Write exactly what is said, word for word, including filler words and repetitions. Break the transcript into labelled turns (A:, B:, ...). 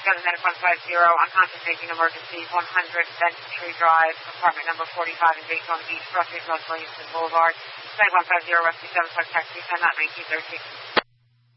A: seven Medic one five zero, unconscious making emergency, one hundred Benton Tree Drive, apartment number forty-five in Daytona Beach, Roughly North Williamson Boulevard. Medic one five zero, Rescue seven, Taxi, ten, nineteen thirteen.